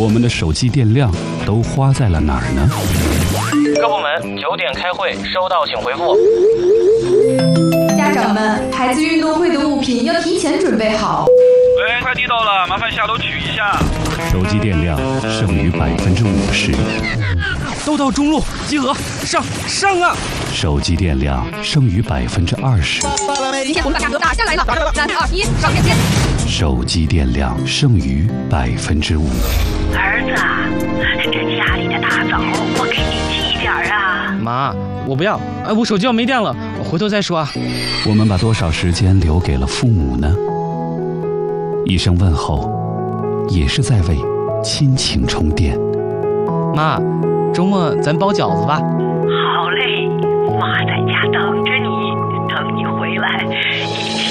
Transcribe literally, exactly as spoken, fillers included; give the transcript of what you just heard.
我们的手机电量都花在了哪儿呢？ 各部门九点开会，收到请回复。 家长们，孩子运动会的物品要提前准备好。 喂，快递到了，麻烦下楼取一下。 手机电量剩余百分之五十。 都到中路集合，上上啊！ 手机电量剩余百分之二十。 今天我们把价格打下来了，三二一，上链接。 手机电量剩余百分之五。 儿子，这家里的大枣我给你寄点儿啊。 妈，我不要，哎，我手机要没电了，我回头再说啊。 我们把多少时间留给了父母呢？一声问候，也是在为亲情充电。 妈，周末咱包饺子吧。